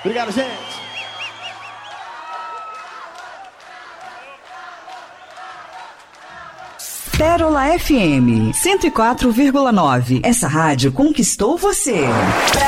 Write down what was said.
Obrigado, gente. Pérola FM 104,9. Essa rádio conquistou você.